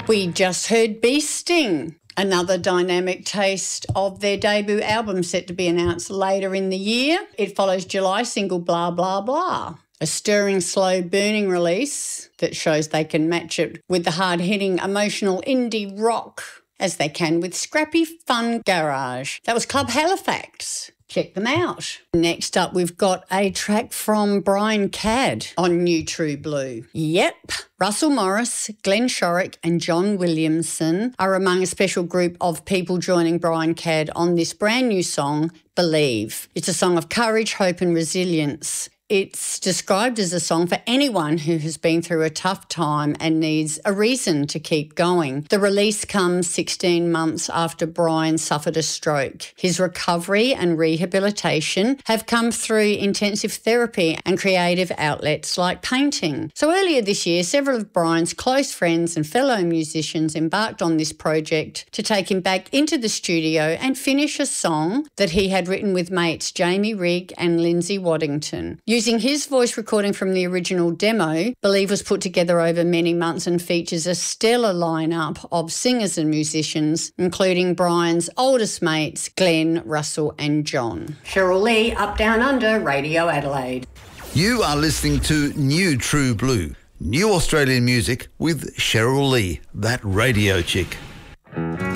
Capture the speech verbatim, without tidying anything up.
We just heard Bee Sting, another dynamic taste of their debut album set to be announced later in the year. It follows July single Blah Blah Blah, a stirring, slow burning release that shows they can match it with the hard-hitting, emotional indie rock as they can with scrappy, fun garage. That was Club Halifax. Check them out. Next up, we've got a track from Brian Cadd on New True Blue. Yep, Russell Morris, Glenn Shorrock and John Williamson are among a special group of people joining Brian Cadd on this brand new song, Believe. It's a song of courage, hope and resilience. It's described as a song for anyone who has been through a tough time and needs a reason to keep going. The release comes sixteen months after Brian suffered a stroke. His recovery and rehabilitation have come through intensive therapy and creative outlets like painting. So earlier this year, several of Brian's close friends and fellow musicians embarked on this project to take him back into the studio and finish a song that he had written with mates Jamie Rigg and Lindsay Waddington. Using his voice recording from the original demo, Believe was put together over many months and features a stellar lineup of singers and musicians, including Brian's oldest mates, Glenn, Russell and John. Cheryl Lee, Up Down Under, Radio Adelaide. You are listening to New True Blue, new Australian music with Cheryl Lee, that radio chick.